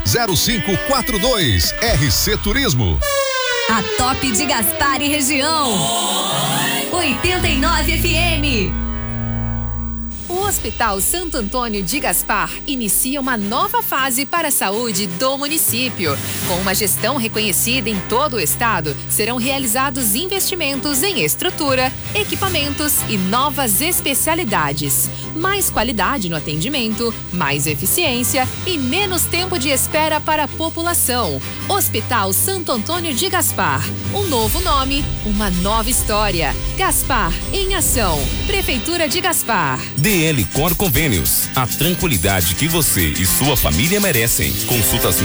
0542. RC Turismo. A top de Gaspar e região. 89 FM. O Hospital Santo Antônio de Gaspar inicia uma nova fase para a saúde do município. Com uma gestão reconhecida em todo o estado, serão realizados investimentos em estrutura, equipamentos e novas especialidades. Mais qualidade no atendimento, mais eficiência e menos tempo de espera para a população. Hospital Santo Antônio de Gaspar. Um novo nome, uma nova história. Gaspar em ação. Prefeitura de Gaspar. DL Cor Convênios. A tranquilidade que você e sua família merecem. Consultas